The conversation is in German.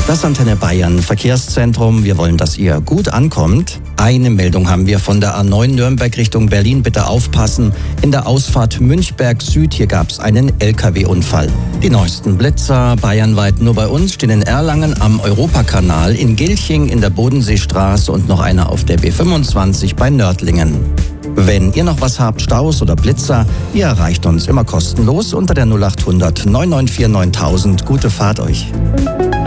Das Antenne Bayern Verkehrszentrum. Wir wollen, dass ihr gut ankommt. Eine Meldung haben wir von der A9 Nürnberg Richtung Berlin. Bitte aufpassen. In der Ausfahrt Münchberg Süd, hier gab es einen LKW-Unfall. Die neuesten Blitzer bayernweit nur bei uns stehen in Erlangen am Europakanal, in Gilching in der Bodenseestraße und noch einer auf der B25 bei Nördlingen. Wenn ihr noch was habt, Staus oder Blitzer, ihr erreicht uns immer kostenlos unter der 0800 994 9000. Gute Fahrt euch.